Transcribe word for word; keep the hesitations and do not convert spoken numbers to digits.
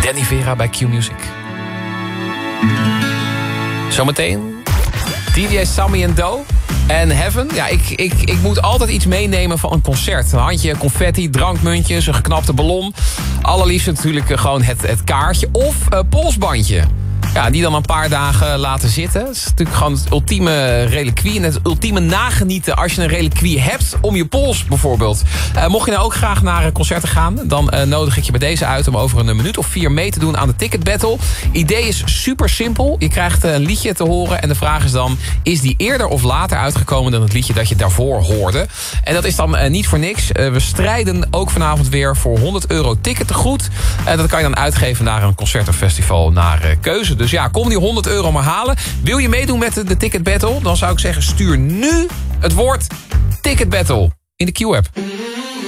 Danny Vera bij Q-Music. Zometeen D J Sammy en Do en Heaven. Ja, ik, ik, ik moet altijd iets meenemen van een concert. Een handje confetti, drankmuntjes, een geknapte ballon. Allerliefst natuurlijk gewoon het, het kaartje of uh, polsbandje. Ja, die dan een paar dagen laten zitten. Dat is natuurlijk gewoon het ultieme reliquie. En het ultieme nagenieten als je een reliquie hebt om je pols bijvoorbeeld. Uh, mocht je nou ook graag naar concerten gaan, dan uh, nodig ik je bij deze uit om over een minuut of vier mee te doen aan de Ticket Battle. Idee is super simpel. Je krijgt een liedje te horen en de vraag is dan, is die eerder of later uitgekomen dan het liedje dat je daarvoor hoorde? En dat is dan uh, niet voor niks. Uh, we strijden ook vanavond weer voor honderd euro tickettegoed. Uh, dat kan je dan uitgeven naar een concert of festival naar uh, keuze. Dus ja, kom die honderd euro maar halen. Wil je meedoen met de, de Ticket Battle? Dan zou ik zeggen, stuur nu het woord Ticket Battle in de Q-app.